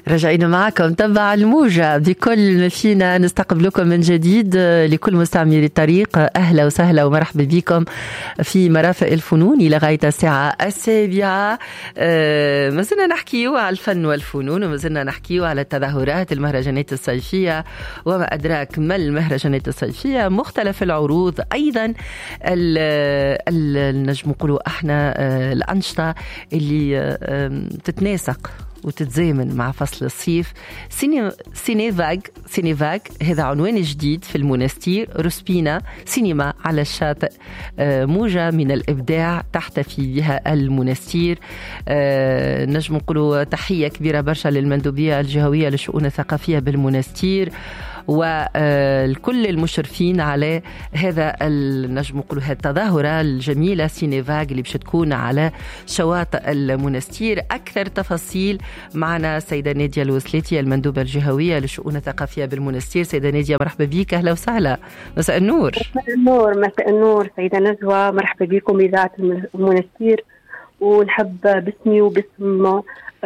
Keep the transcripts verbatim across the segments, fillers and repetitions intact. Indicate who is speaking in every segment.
Speaker 1: رجعنا معكم تبع الموجة بكل ما فينا نستقبلكم من جديد. لكل مستعملي الطريق أهلا وسهلا ومرحبا بكم في مرافق الفنون إلى غاية الساعة السابعة. ما زلنا نحكيو على الفن والفنون وما زلنا نحكيو على التظاهرات، المهرجانات الصيفية وما أدراك ما المهرجانات الصيفية، مختلف العروض، أيضا النجم نقولوا احنا الأنشطة اللي تتناسق وتتزامن مع فصل الصيف. سيني سينيفاغ سينيفاغ هذا عنوان جديد في المونستير روسبينا، سينما على الشاطئ، موجة من الإبداع تحتفي بها المونستير. نجم نقولوا تحية كبيرة برشا للمندوبية الجهوية للشؤون الثقافية بالمونستير والكل المشرفين على هذا النجم نقولوا هذه التظاهرة الجميلة سينيفاغ اللي باش تكون على شواطئ المونستير. أكثر تفاصيل معنا سيدة نادية الوسلاتي المندوبة الجهوية للشؤون الثقافية بالمونستير. سيدة نادية مرحبا بك، أهلا وسهلا. مساء النور.
Speaker 2: مساء النور. مساء النور سيدة نزوة، مرحبا بكم بإذاعة المونستير. ونحب باسمي وباسم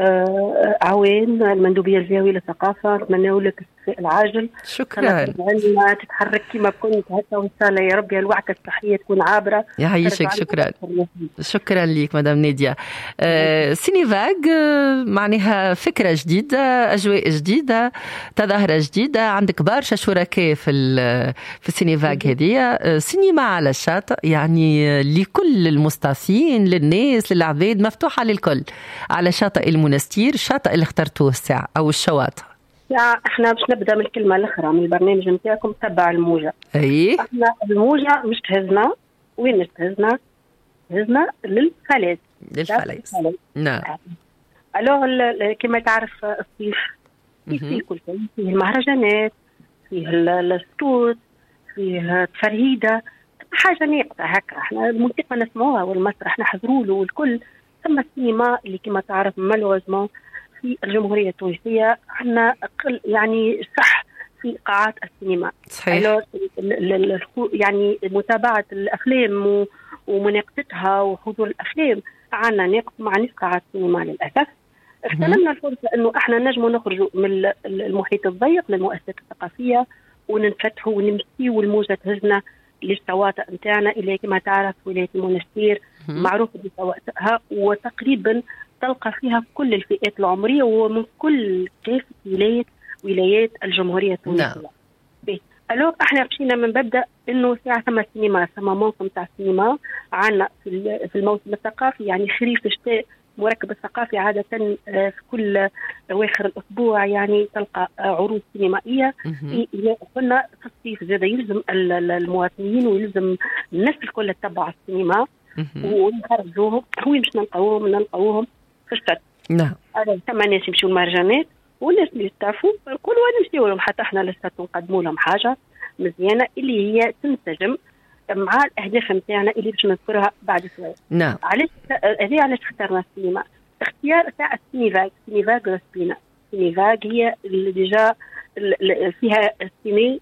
Speaker 2: عوين المندوبية الجهوية للثقافة نتمنى لك الشفاء العاجل.
Speaker 1: شكرا.
Speaker 2: تتحرك كما كنت هكا وإن شاء الله يا ربي الوعكة الصحية تكون عابرة.
Speaker 1: يعيشك. شكرا شكرا لك مدام نادية. آه سينيفاغ آه معناها فكرة جديدة، أجواء جديدة، تظاهرة جديدة، عندك برشا شركاء في في سينيفاغ هذه. آه سينما على الشاطئ يعني لكل المستضيفين، للناس، للعباد، مفتوحة للكل على شاطئ المونستير، الشاطئ اللي اخترتوه الساعة أو الشواطئ.
Speaker 2: احنا باش نبدا من الكلمه الاخرى من البرنامج نتاعكم تبع الموجه.
Speaker 1: اي
Speaker 2: احنا الموجه مش تهزنا، وين مش تهزنا؟ تهزنا للفلاذ
Speaker 1: للفلاذ نعم.
Speaker 2: الو كما تعرف الصيف فيه كل شيء، فيه المهرجانات، فيه السكوت، فيه التفرهيده، حاجه ناقصه هكا. احنا الموسيقى نسمعوها والمسرح نحضروا له والكل. ثم السينما اللي كما تعرف مالوزمون في الجمهورية التونسية عندنا أقل يعني صح في قاعات السينما.
Speaker 1: صحيح.
Speaker 2: يعني متابعة الأفلام ومناقشتها وحضور الأفلام عندنا ناقص مع نصف قاعات السينما للأسف. اغتنمنا الفرصة أنه إحنا نجموا نخرجوا من المحيط الضيق للمؤسسات الثقافية وننفتحوا ونمشي والموجة تهزنا للشواطئ نتاعنا اللي كما تعرف ولاية المونستير معروفة بشواطئها، وتقريبا تلقى فيها كل الفئات العمرية ومن كل كافة ولايات ولايات الجمهورية التونسية. نعم. ألو احنا مشينا من ببدأ انه ساعة ثم السينما ثم موسم تاع السينما عنا في في الموسم الثقافي، يعني خريف الشتاء مركب الثقافي عادة في كل اواخر الاسبوع يعني تلقى عروض سينمائية. قلنا في الصيف زاد يلزم المواطنين ويلزم الناس الكل تتبع السينما ونخرجوهم. هو مش نلقاوهم نلقاوهم في الشط.
Speaker 1: نعم.
Speaker 2: ثم الناس يمشوا المهرجانات والناس اللي يستافوا كلوا نمشيو لهم حتى احنا لسه نقدموا لهم حاجه مزيانه اللي هي تنسجم مع الاهداف نتاعنا اللي باش نذكرها بعد شويه.
Speaker 1: نعم.
Speaker 2: علاش هذه علاش اخترنا السينما؟ اختيار تاع السينيفاغ سينيفاغ روسبينا. سينيفاغ هي اللي ديجا فيها السيني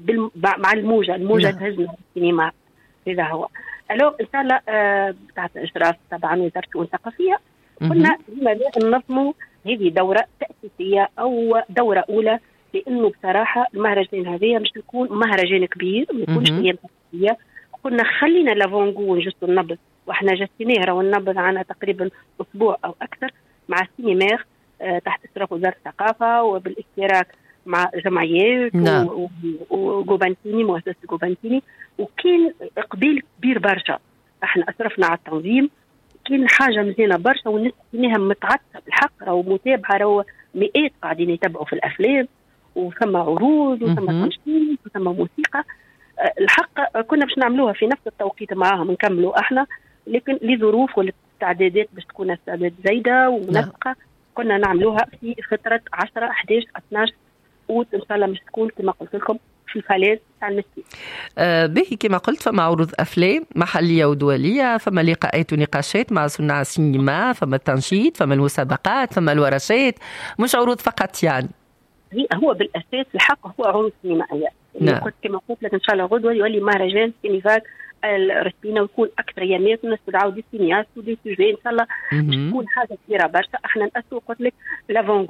Speaker 2: مع الموجه الموجه نعم. تهزنا السينما هذا هو. الو ان شاء الله بتاعت الاشراف طبعا وزاره الشؤون الثقافيه قلنا لماذا ننظموا هذه دورة تأسيسية أو دورة أولى، لأنه بصراحة المهرجان هذه مش يكون مهرجان كبير ما يكونش أيام تأسيسية. قلنا خلينا لافونغو نجسوا النبض، وإحنا جسيناه راهو النبض عنا تقريبا أسبوع أو أكثر مع سينماغ آه تحت إشراف وزارة الثقافة وبالاشتراك مع جمعيات
Speaker 1: نعم.
Speaker 2: وجوبانتيني مؤسسة جوبانتيني، وكان إقبال كبير برشا. إحنا أسرفنا على التنظيم، كاين حاجه مزيانه برشا والناس فيها متعطله بالحق، راهو متابعه، راهو مئات قاعدين يتابعوا في الافلام وثم عروض وثم تنشيط وثم موسيقى. الحق كنا باش نعملوها في نفس التوقيت معاهم نكملوا احنا، لكن لظروف والاستعدادات باش تكون استعداد زايده ومنسقه كنا نعملوها في فتره عشرة أحد عشر اثنا عشر اوت ان شاء الله مش تكون كما قلت لكم في الفلاذ تاع المسجد.
Speaker 1: آه باهي كما قلت فما عروض افلام محليه ودوليه، فما لقاءات ونقاشات مع صناع السينما، فما التنشيط، فما المسابقات، فما الورشات، مش عروض فقط يعني.
Speaker 2: هو بالاساس الحق هو عروض سينمائيه. نعم. قلت كما قلت لك ان شاء الله غدوه يولي مهرجان سينيفاغ الرسبينا ويكون اكثر يامات والناس تدعوا دي سينياست ودي سوجي ان شاء الله باش تكون حاجه كبيره برشا. احنا ناسوا قلت لك لافونغو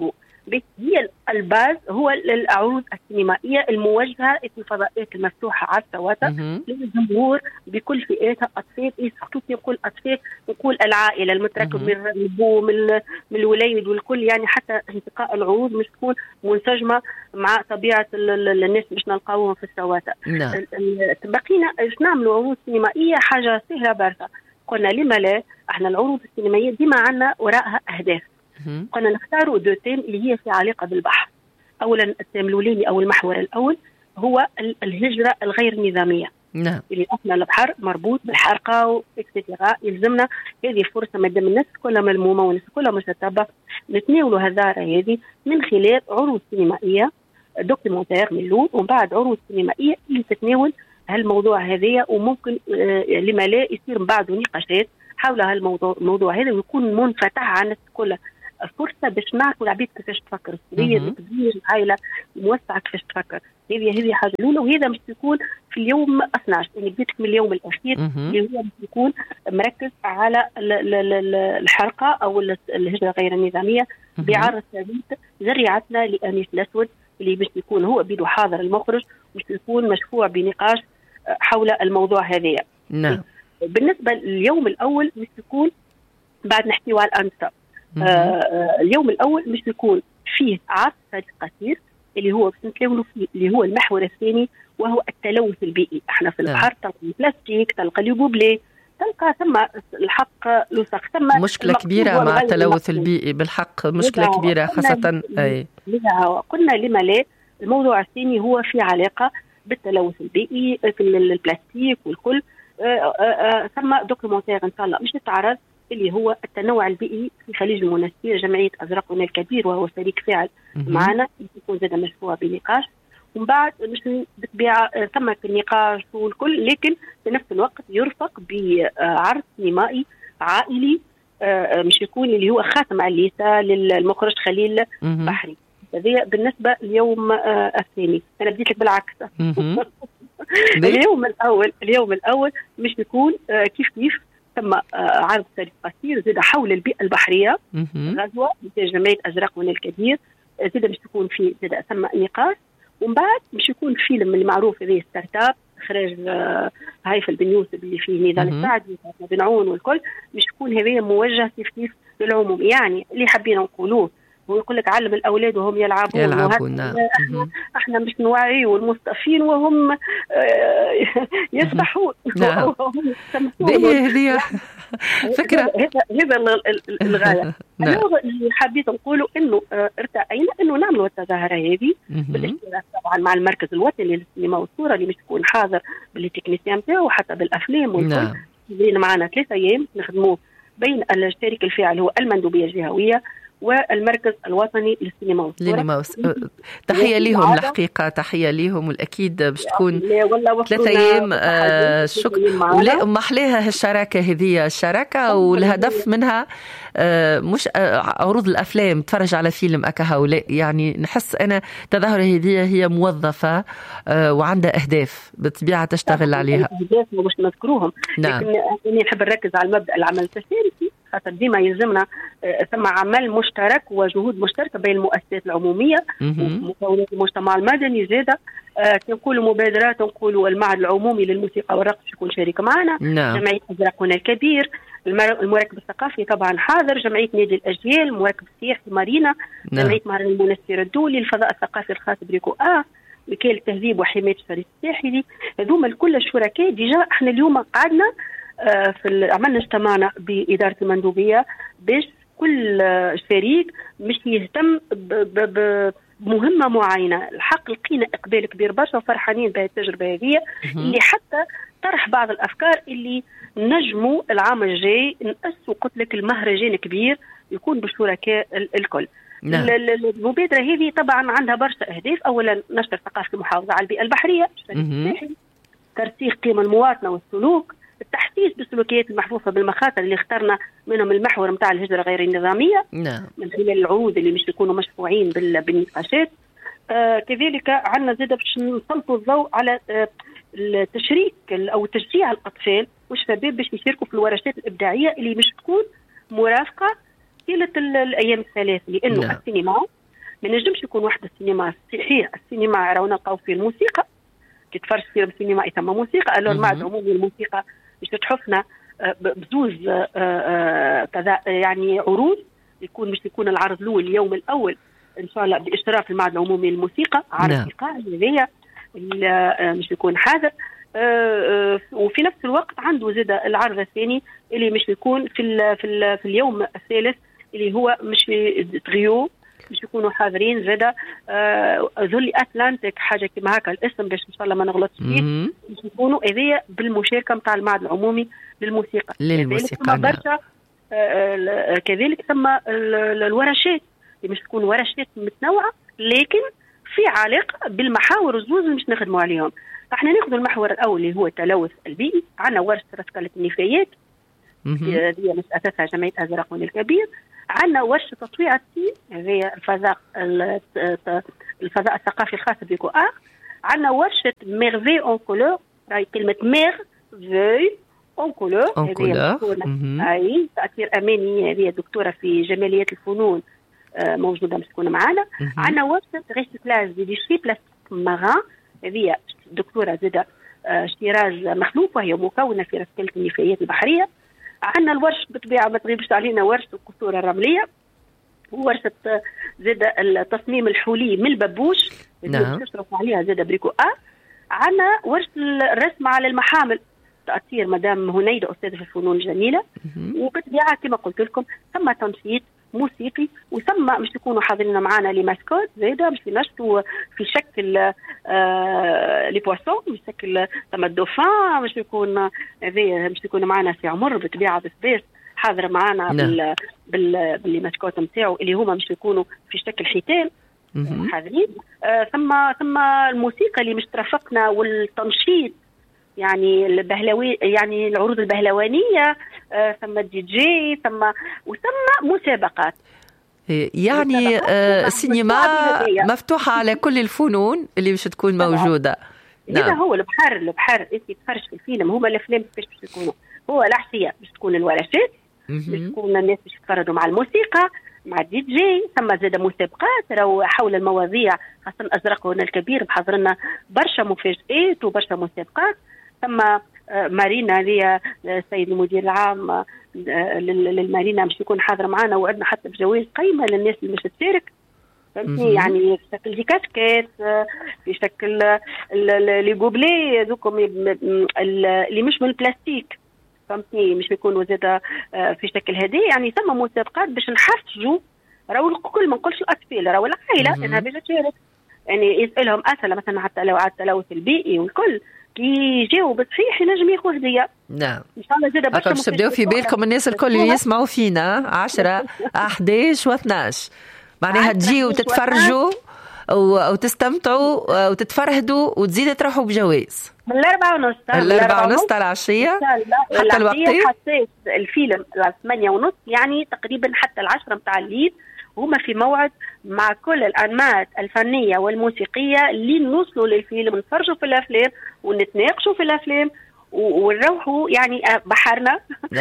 Speaker 2: هي الباز هو العروض السينمائيه الموجهه في الفضاءات المفتوحه على التواتر للجمهور بكل فئاتها، اطفال، خصوصا نقول اطفال، نقول العائله المتركب من الابو من من الوليد والكل، يعني حتى انتقاء العروض مش تكون منسجمه مع طبيعه الناس باش نلقاوهم في التواتر. بقينا باش نعملوا عروض سينمائيه حاجه سهله برشا. قلنا لما لا، احنا العروض السينمائيه ديما عندنا وراءها اهداف. قلنا نختاروا دو تيم اللي هي في علاقه بالبحر. اولا التيم الاولاني او المحور الاول هو الهجره الغير نظاميه.
Speaker 1: نعم.
Speaker 2: اللي احنا البحر مربوط بالحرقه واكسترا، يلزمنا هذه فرصه ما دام الناس كلها ملمومه والناس كلها مشتبه نتناولوا هالذاره هذه من خلال عروض سينمائيه دوكيومنتير من الاول، ومن بعد عروض سينمائيه اللي تتناول هالموضوع هذايا، وممكن آه لما لا يصير من بعد نقاشات حول هالموضوع الموضوع هذا، ويكون منفتح على الناس كلها فرصه باش نعرفوا العباد كيفاش تفكر، السوريه الكبير العائله الموسعه كيفاش تفكر. هذه هذه حاجه الاولى، وهذا مش تكون في اليوم اثني عشر، يعني بديت من اليوم الاخير اللي هو يكون مركز على الحرقه او الهجره غير النظاميه بعرض ثابت ذريعتنا لانيس الاسود اللي باش يكون هو بيدو حاضر المخرج، مش يكون مشفوع بنقاش حول الموضوع هذا.
Speaker 1: نعم.
Speaker 2: بالنسبه لليوم الاول مش يكون بعد نحكيوا على الانستا. آه اليوم الاول مش يكون فيه عرض قصير اللي هو بنتناولوا فيه اللي هو المحور الثاني وهو التلوث البيئي. احنا في البحر تلقى البلاستيك، تلقى اليوبلي، تلقى ثم الحق لصق، ثم
Speaker 1: مشكله كبيره مع التلوث البيئي بالحق، مشكله كبيره خاصه. اي
Speaker 2: قلنا لما لا، الموضوع الثاني هو في علاقه بالتلوث البيئي في البلاستيك والكل. ثم دوكيومنتير ان شاء الله مش نتعرض اللي هو التنوع البيئي في خليج المنستير، جمعيه ازرقنا الكبير وهو شريك فاعل معنا، يكون زاد مشروع بنقاش، ومن بعد مش بالطبيعه ثم النقاش والكل، لكن في نفس الوقت يرفق بعرض سينمائي عائلي مش يكون اللي هو خاتم عليسه للمخرج خليل بحري. هذه بالنسبه اليوم الثاني. انا بديت لك بالعكس. اليوم الاول اليوم الاول مش يكون كيف كيف ثم عرض سريع قصير زاد حول البيئه البحريه، غزوه جمعيه ازرق من الكبير، زاد مش تكون في زاد ثم نقاش، ومن بعد مش يكون فيلم المعروف هذه ستارت اب اخراج هايفل بن يوسف اللي فيه نضال السعدي بن عون والكل، مش يكون هذا موجه كيف كيف للعموم. يعني اللي حابين نقولوه هو يقول لك علم الاولاد وهم يلعبون,
Speaker 1: يلعبون.
Speaker 2: احنا احنا مش نوعي والمصطفين وهم يسبحون.
Speaker 1: نعم. هذه فكره
Speaker 2: هذا الغايه. انا اللي حبيت نقوله انه ارتأينا انه نعملوا التظاهره هذه بالاشتراك طبعا مع المركز الوطني للسينما والصوره اللي مش تكون حاضر بالتكنيسيان نتاعو وحتى بالافلام والكل. زين معنا ثلاثة ايام نخدموه بين الشريك الفاعل هو المندوبيه الجهويه والمركز الوطني للسينما والصورة.
Speaker 1: تحية لهم الحقيقة، تحية لهم، والأكيد باش تكون ثلاثة أيام. آه شكر ولا محليها هالشراكة هذه الشراكة، والهدف منها آه مش آه عروض الأفلام، تفرج على فيلم أكها ولا، يعني نحس أنا تظاهرة هذه هي موظفة آه وعندها أهداف بالطبيعة تشتغل عليها.
Speaker 2: أهداف مش نذكروهم.
Speaker 1: نعم.
Speaker 2: لكن أنا نحب نركز على المبدأ العمل التسامحي، خاطر ديما يلزمنا ثم عمل مشترك وجهود مشتركه بين المؤسسات العموميه ومكونات المجتمع المدني. زاده آه نقولوا مبادرات، نقولوا المعهد العمومي للموسيقى والرقص يكون شريك معنا،
Speaker 1: نعم.
Speaker 2: جمعيه ازرقنا الكبير، المراكب الثقافي طبعا حاضر، جمعيه نادي الاجيال، المراكب السياحي مارينا، نعم. جمعيه مهرجان المنستير الدولي، الفضاء الثقافي الخاص بريكو اه، وكاله التهذيب وحمايه الشريط الساحلي. هذوما الكل الشركاء ديجا احنا اليوم قعدنا آه في عملنا اجتماعنا باداره المندوبيه باش كل شريك مش يهتم بمهمة معينة. الحق لقينا إقبال كبير برشا وفرحانين بهذه التجربة هذه اللي حتى طرح بعض الأفكار اللي نجموا العام الجاي نأسوا قلت لك المهرجان كبير يكون بالشركاء الكل. نعم. المبادرة هذه طبعا عندها برشا أهداف. أولا نشر ثقافة المحافظة على البيئة البحرية، ترسيخ قيم المواطنة والسلوك، التحسيس بالسلوكيات المحفوفة بالمخاطر اللي اخترنا منهم المحور متاع الهجرة غير النظامية،
Speaker 1: نعم.
Speaker 2: من خلال العروض اللي مش يكونوا مشفوعين بالنقاشات. آه كذلك عندنا زيادة باش نسلطوا الضوء على آه التشريك أو تشجيع الأطفال والشباب باش يشاركوا في الورشات الإبداعية اللي مش تكون مرافقة طيلة الأيام الثلاث، لأنه نعم. السينما ما نجمش يكون واحد السينما صحيح. السينما رانا نلقاو فيه الموسيقى، كي تفرج فيلم سينما ثم موسيقى. الو المعهد العمومي للموسيقى باش تحفنا بزوز كذا يعني عروض، يكون مش يكون العرض الاول اليوم الاول ان شاء الله باشتراك المعهد العمومي للموسيقى، عرض ايقاعي هذايا مش يكون حاذر. وفي نفس الوقت عنده زاد العرض الثاني اللي مش يكون في ال في, ال في اليوم الثالث اللي هو مش في تريو، مش يكونوا حاضرين زاد ذولي اتلانتيك حاجه كما هكا الاسم باش ان شاء الله ما نغلطش فيه، مش يكونوا هذيا بالمشاركه نتاع المعهد العمومي للموسيقى.
Speaker 1: للموسيقى
Speaker 2: برشا كذلك ثم الورشات اللي مش تكون ورشات متنوعه لكن في علاقه بالمحاور الزوز اللي مش نخدموا عليهم. احنا ناخذ المحور الاول اللي هو التلوث البيئي، عندنا ورشه رسكله النفايات هذه مش اساسها جمعيه ازرق الكبير، عندنا ورشه تطويع التين هذه الفضاء الفضاء الثقافي الخاص بيكو ار، عندنا ورشه ميرفي اون كولور، راهي كلمه مير في اون كولور هذه اي تاثير اماني، هذه دكتوره في جماليات الفنون موجوده مش تكون معنا. عندنا ورشه ريسيكلاج دي ديشي بلاستيك ماران، هذه دكتوره زاده شيراز مخلوف وهي مكونه في رسكله النفايات البحريه. عندنا الورش بطبيعه ما تغيبش علينا ورشه القصور الرمليه، وورشه زاده التصميم الحولي من الببوش اللي تشرف عليها زاده بريكو ا. عندنا ورشه الرسم على المحامل تاثير مدام هنيده استاذه في الفنون الجميله. وبطبيعه كما قلت لكم ثم تنشيط موسيقي، وثم مش يكونوا حاضرين معنا لي ماسكوت زاده مش ينشطوا في شكل آه لي بواسون، مش شكل ثم الدوفان مش يكون هذا مش يكون معنا في عمر بطبيعه بسبيس حاضر معنا بال بال باللي ماسكوت نتاعو اللي هما مش يكونوا في شكل حيتان حاضرين. آه ثم ثم الموسيقى اللي مش ترافقنا والتنشيط يعني البهلوي يعني العروض البهلوانيه، آه ثم الدي جي ثم وثم مسابقات.
Speaker 1: يعني آه سينما مفتوحه على كل الفنون اللي مش تكون موجوده.
Speaker 2: هذا نعم. هو البحر البحر انت تفرج في الفيلم هما الافلام كيفاش باش يكونوا، هو العشيه باش تكون الورشات باش تكون الناس باش يتفرجوا مع الموسيقى مع الدي جي، ثم زاد مسابقات راهو حول المواضيع خاصه ازرق هنا الكبير بحضر لنا برشا مفاجآت وبرشا مسابقات. ثم مارينا هذه السيد المدير العام للمارينا مش يكون حاضر معنا، وعندنا حتى بجوائز قيمه للناس اللي مش تشارك فهمتني، يعني في شكل دي كاسكيت في شكل لي غوبلي ذوكم اللي مش من البلاستيك فهمتني، مش بيكونوا زاده في شكل هديه. يعني ثم مسابقات باش نحفزوا راهو الكل ما نقولش الاطفال راهو العائله انها باش تشارك، يعني يسالهم اسئله مثلا حتى لو على التلوث البيئي والكل كي يجاوب بصحيح ينجم ياخذ هديه.
Speaker 1: نعم
Speaker 2: ان شاء الله زاده
Speaker 1: باش باش تبداو في بالكم الناس الكل اللي يسمعوا فينا عشرة أحداش واثناش معناها تجيوا وتتفرجوا وتستمتعوا وتتفرهدوا وتزيد تروحوا بجوائز
Speaker 2: من الأربعة ونص
Speaker 1: الأربعة ونص تاع العشية حتى الوقت
Speaker 2: حتى الفيلم الثمانية ونص يعني تقريبا حتى العشرة متاع الليل، وهما في موعد مع كل الأنماط الفنية والموسيقية اللي نوصلوا للفيلم نتفرجوا في الأفلام ونتناقشوا في الأفلام ونروحوا يعني بحرنا.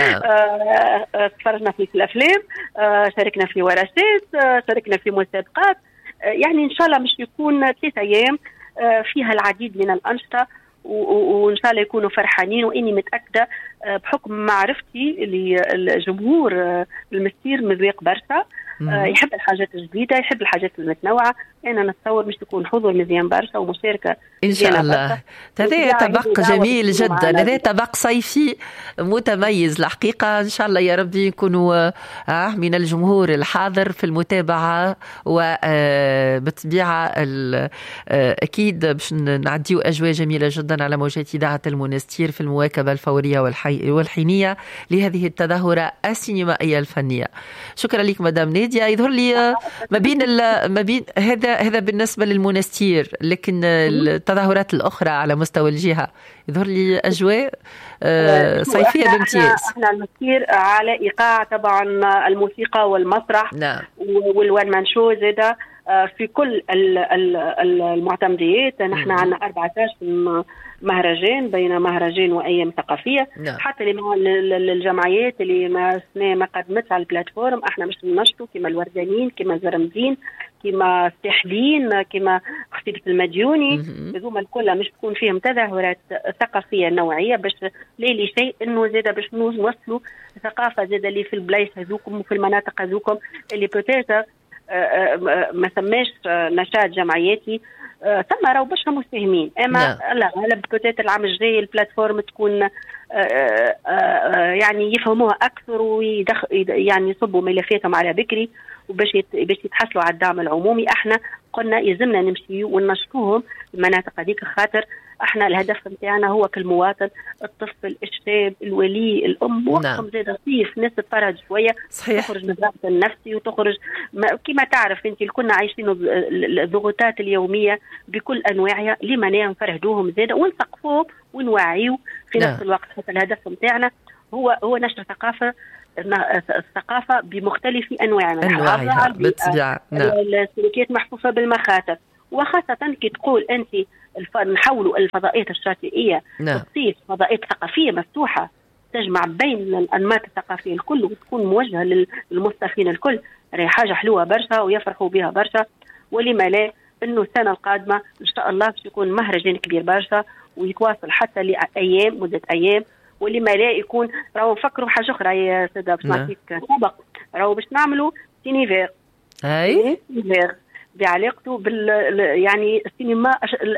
Speaker 2: تفرجنا في الأفلام، شاركنا في ورشات، شاركنا في مسابقات، يعني إن شاء الله مش يكون ثلاثة أيام فيها العديد من الأنشطة وإن شاء الله يكونوا فرحانين. وإني متأكدة بحكم معرفتي للجمهور المسير مذيق برشا، يحب الحاجات الجديدة يحب الحاجات المتنوعة. أنا نتصور مش تكون حضور مزيان برشا ومشاركة
Speaker 1: إن شاء الله. هذا طبق جميل جدا، هذا طبق صيفي متميز الحقيقة. إن شاء الله يا ربي يكونوا من الجمهور الحاضر في المتابعة، وبالطبيعة أكيد باش نعديو أجواء جميلة جدا على موجات إذاعة المونستير في المواكبة الفورية والحينية لهذه التظاهرة السينمائية الفنية. شكرا لك مدام نادية. يظهر لي ما بين ما بين هذا هذا بالنسبة للمونستير، لكن التظاهرات الأخرى على مستوى الجهة يظهر لي أجواء صيفية بامتياز.
Speaker 2: احنا المسير على إيقاع طبعا الموسيقى والمسرح
Speaker 1: نعم.
Speaker 2: والوان مان شو زاده في كل المعتمديات. نحن عندنا أربعة عشر مهرجان بين مهرجان وأيام ثقافية.
Speaker 1: نعم.
Speaker 2: حتى للجمعيات اللي ما ما قدمتش على البلاتفورم احنا مش ننشطوا كما الوردانيين كما زرمزين كما الساحلين كما قصيدة المديوني، هذوما الكل مش تكون فيهم تظاهرات ثقافية نوعية باش ليلي شيء انه زاد باش نوصلوا ثقافة زاد اللي في البلايص هذوكم وفي المناطق هذوكم اللي بوتيتر ما ثماش نشاط جمعياتي ثم راهو باش مساهمين، اما لا غالب بوتيتر العام الجاي البلاتفورم تكون يعني يفهموها اكثر ويدخل يعني يصبوا ملفاتهم على بكري وباش باش يتحصلوا على الدعم العمومي. احنا قلنا يلزمنا نمشي وننشطوهم المناطق هذيك، خاطر احنا الهدف نتاعنا هو كالمواطن الطفل الشاب الولي الام وقتهم زاد صيف ناس تتفرج شويه صحيح. تخرج من الضغط النفسي وتخرج كما تعرف انت كنا عايشين الضغوطات اليوميه بكل انواعها، لما نفرهدوهم زاد ونثقفوهم ونوعيو في نفس لا. الوقت. حتى الهدف نتاعنا هو هو نشر ثقافه الثقافة بمختلف أنواعها،
Speaker 1: أنواعها بالطبيعة،
Speaker 2: السلوكيات محفوفة بالمخاطر، وخاصة كي تقول أنت الف... نحولوا الفضائيات الشاطئية تصير فضائيات ثقافية مفتوحة تجمع بين الأنماط الثقافية الكل وتكون موجهة للمستفيدين الكل، راهي حاجة حلوة برشا ويفرحوا بها برشا. ولما لا إنه السنة القادمة إن شاء الله باش يكون مهرجان كبير برشا ويتواصل حتى لأيام مدة أيام، واللي ما لا يكون راهو نفكروا حاجه اخرى يا سيدة باش نعطيك سبق، راهو باش نعملوا سينيفير
Speaker 1: اي
Speaker 2: سينيفير بعلاقته بال يعني السينما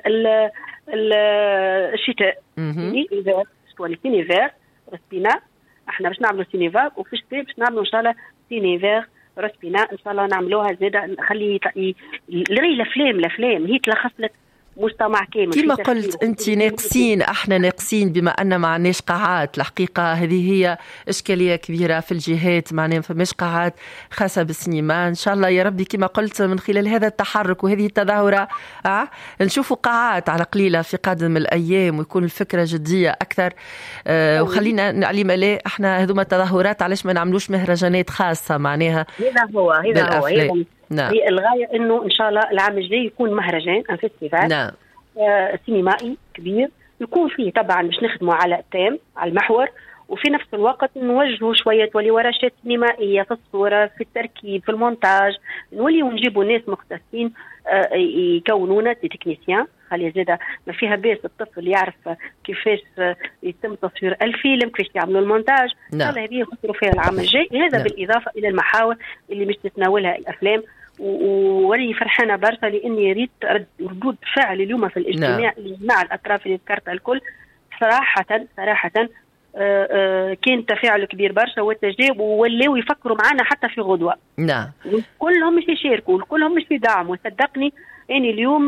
Speaker 2: الشتاء سينيفير شكون سينيفير رسبينا، احنا باش نعملوا سينيفير وفي الشتاء باش نعملوا ان شاء الله سينيفير رسبينا ان شاء الله نعملوها زاده نخلي الري الافلام الافلام هي تلخص لك مجتمع كامل.
Speaker 1: كما قلت انت ناقصين، احنا ناقصين بما ان ما عندناش قاعات، الحقيقه هذه هي اشكاليه كبيره في الجهات، معناها فماش قاعات خاصه بالسينما. ان شاء الله يا ربي كما قلت من خلال هذا التحرك وهذه التظاهره اه نشوفوا قاعات على قليله في قادم الايام ويكون الفكره جديه اكثر. آه وخلينا نعلم لا احنا هذوما التظاهرات علاش ما نعملوش مهرجانات خاصه معناها
Speaker 2: هذا هو هذا هو هذا
Speaker 1: نعم.
Speaker 2: هي الغاية إنه إن شاء الله العام الجاي يكون مهرجان أن فيستيفال
Speaker 1: نعم.
Speaker 2: آه سينمائي كبير يكون فيه طبعا باش نخدموا على التام على المحور، وفي نفس الوقت نوجهوا شوية ولي ورشات سينمائية في الصورة في التركيب في المونتاج، نولي ونجيبوا ناس مختصين آه يكونونا تكنيسيان خلي زاده ما فيها بيس الطفل يعرف كيفاش يتم تصوير الفيلم كيفاش يعملوا المونتاج.
Speaker 1: نعم.
Speaker 2: هذه يخسروا فيها العام الجاي هذا نعم. بالإضافة إلى المحاور اللي مش تتناولها الأفلام، وراني فرحانة برشا لأني ريت ردود فعل اليوم في الاجتماع نعم. مع الأطراف اللي ذكرتها الكل صراحة صراحة آآ آآ كان تفاعل كبير برشا والتجاوب ولاو يفكروا معنا حتى في غدوة.
Speaker 1: نعم.
Speaker 2: كلهم مش يشاركوا كلهم مش يدعموا صدقني. يعني اليوم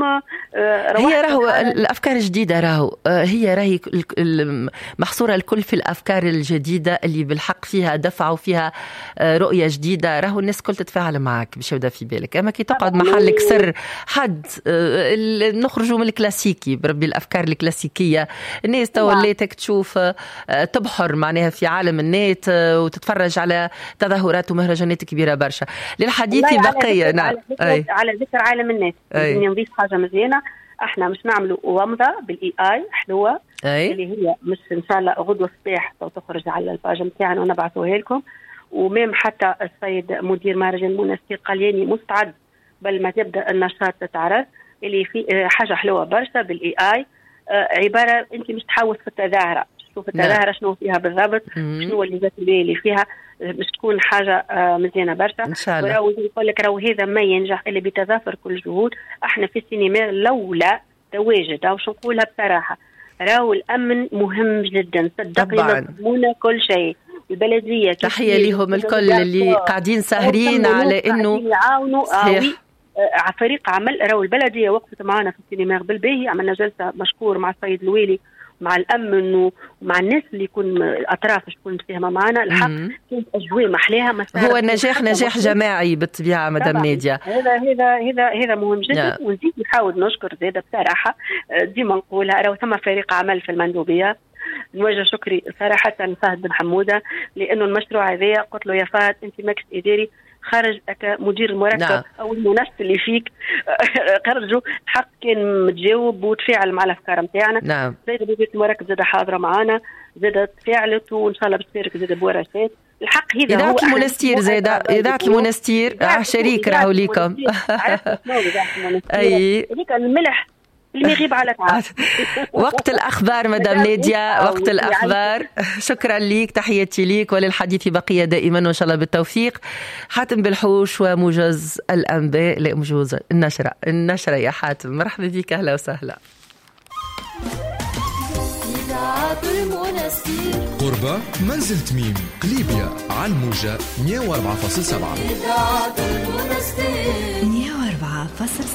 Speaker 1: هي راهو الافكار الجديده راهو هي راهي محصوره الكل في الافكار الجديده اللي بالحق فيها دفع وفيها رؤيه جديده، راهو الناس كل تتفاعل معك باش يبدا في بالك. اما كي تقعد محلك سر حد نخرجوا من الكلاسيكي بربي الافكار الكلاسيكيه الناس توليتك تشوف تبحر معناها في عالم النت وتتفرج على تظاهرات ومهرجانات كبيره برشا. للحديث بقيه نعم
Speaker 2: على, على ذكر عالم النت إني نضيف حاجة مزيانة، احنا مش نعملوا ومضة بالاي اي حلوة أي. اللي هي مش ان شاء الله غدوة الصباح تخرج على الباج نتاعنا ونبعثوها لكم، وميم حتى السيد مدير مهرجان المنستير قال لي مستعد بل ما تبدا النشاط تتعرض اللي في حاجة حلوة برشا بالاي اي عبارة انت مش تحوس في التظاهرة شوف التظاهرة شنو فيها بالضبط شنو اللي جات اللي فيها مش تكون حاجة مزيانة برشا
Speaker 1: إن شاء الله.
Speaker 2: وراو يقول لك راهو هذا ما ينجح إلا بتظافر كل جهود. احنا في السينما لولا تواجد أو شو نقولها بصراحة راهو الأمن مهم جدا صدقني نضمونا كل شيء. البلدية
Speaker 1: تحية لهم الكل اللي قاعدين ساهرين على إنه
Speaker 2: يعاونوا آه فريق عمل راهو البلدية وقفت معنا في السينما بالباهي عملنا جلسة مشكور مع السيد الويلي مع الامن ومع الناس اللي يكون اطراف تكون مساهمه معنا. الحق كانت اجواء محلاها
Speaker 1: هو النجاح نجاح جماعي بالطبيعه مدام ناديه.
Speaker 2: هذا هذا هذا هذا مهم جدا. ونزيد نحاول نشكر زاده بصراحه ديما نقولها راهو ثم فريق عمل في المندوبيه نوجه شكري صراحه فهد بن حموده لانه المشروع هذا قلت له يا فهد انت ماكس اداري خرج كمدير المركب نعم. او المنافس اللي فيك خرجوا الحق كان متجاوب وتفاعل مع الافكار نتاعنا.
Speaker 1: نعم.
Speaker 2: زاد مدير المركب زاد حاضره معنا زاد تفاعلت وان شاء الله بتشارك زاد بورشات الحق هذا
Speaker 1: إذاعة المنستير زيدا، إذاعة المنستير شريك راهو ليكم.
Speaker 2: أي هذيك الملح اللي يغيب على تعب.
Speaker 1: وقت الأخبار مدام نادية، وقت الأخبار. شكرا ليك، تحياتي ليك، وللحديث بقية دائما وإن شاء الله بالتوفيق. حاتم بالحوش وموجز الأنباء، لا موجز النشرة النشرة يا حاتم، مرحبا بك، أهلا وسهلا.
Speaker 3: قربة منزل تميم قليبية على الموجة مية وأربعة فاصلة سبعة.
Speaker 4: مية وأربعة فاصلة